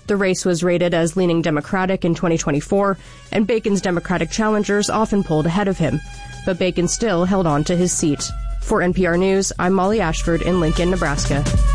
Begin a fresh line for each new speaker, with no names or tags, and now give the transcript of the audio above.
The race was rated as leaning Democratic in 2024, and Bacon's Democratic challengers often polled ahead of him. But Bacon still held on to his seat. For NPR News, I'm Molly Ashford in Lincoln, Nebraska.